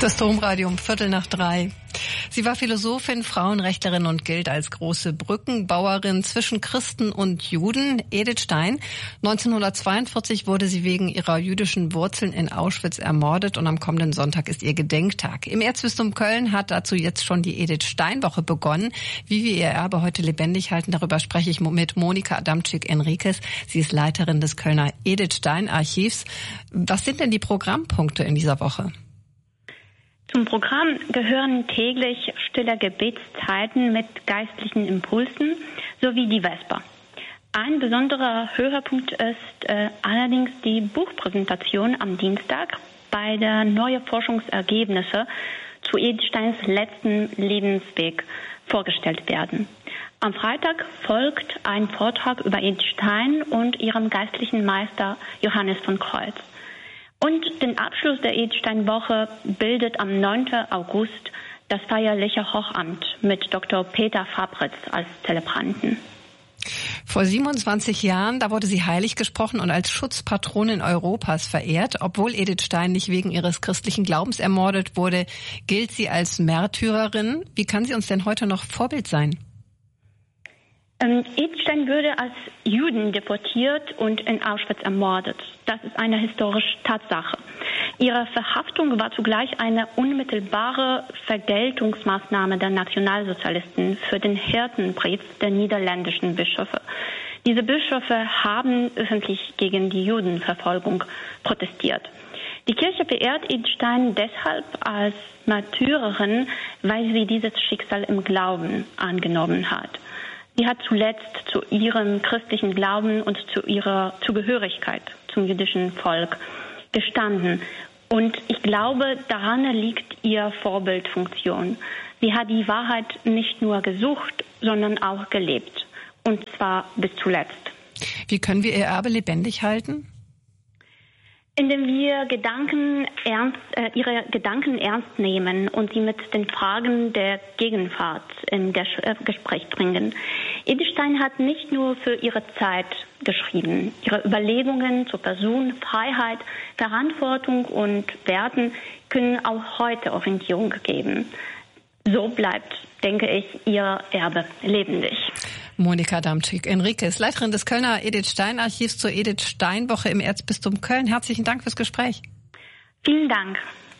Das Domradio um 2:15. Sie war Philosophin, Frauenrechtlerin und gilt als große Brückenbauerin zwischen Christen und Juden. Edith Stein. 1942 wurde sie wegen ihrer jüdischen Wurzeln in Auschwitz ermordet und am kommenden Sonntag ist ihr Gedenktag. Im Erzbistum Köln hat dazu jetzt schon die Edith Stein Woche begonnen. Wie wir ihr Erbe heute lebendig halten, darüber spreche ich mit Monika Adamczyk-Enriquez. Sie ist Leiterin des Kölner Edith Stein Archivs. Was sind denn die Programmpunkte in dieser Woche? Zum Programm gehören täglich stille Gebetszeiten mit geistlichen Impulsen sowie die Vesper. Ein besonderer Höhepunkt ist allerdings die Buchpräsentation am Dienstag, bei der neue Forschungsergebnisse zu Edith Steins letzten Lebensweg vorgestellt werden. Am Freitag folgt ein Vortrag über Edith Stein und ihrem geistlichen Meister Johannes von Kreuz. Und den Abschluss der Edith Stein Woche bildet am 9. August das feierliche Hochamt mit Dr. Peter Fabritz als Zelebranten. Vor 27 Jahren, da wurde sie heilig gesprochen und als Schutzpatronin Europas verehrt. Obwohl Edith Stein nicht wegen ihres christlichen Glaubens ermordet wurde, gilt sie als Märtyrerin. Wie kann sie uns denn heute noch Vorbild sein? Edith Stein wurde als Juden deportiert und in Auschwitz ermordet. Das ist eine historische Tatsache. Ihre Verhaftung war zugleich eine unmittelbare Vergeltungsmaßnahme der Nationalsozialisten für den Hirtenbrief der niederländischen Bischöfe. Diese Bischöfe haben öffentlich gegen die Judenverfolgung protestiert. Die Kirche verehrt Edith Stein deshalb als Märtyrerin, weil sie dieses Schicksal im Glauben angenommen hat. Sie hat zuletzt zu ihrem christlichen Glauben und zu ihrer Zugehörigkeit zum jüdischen Volk gestanden. Und ich glaube, daran liegt ihr Vorbildfunktion. Sie hat die Wahrheit nicht nur gesucht, sondern auch gelebt. Und zwar bis zuletzt. Wie können wir ihr Erbe lebendig halten? Indem wir ihre Gedanken ernst nehmen und sie mit den Fragen der Gegenwart im Gespräch bringen. Edith Stein hat nicht nur für ihre Zeit geschrieben. Ihre Überlegungen zur Person, Freiheit, Verantwortung und Werten können auch heute Orientierung geben. So bleibt, denke ich, ihr Erbe lebendig. Monika Adamczyk-Enriquez, Leiterin des Kölner Edith Stein Archivs zur Edith Stein Woche im Erzbistum Köln. Herzlichen Dank fürs Gespräch. Vielen Dank.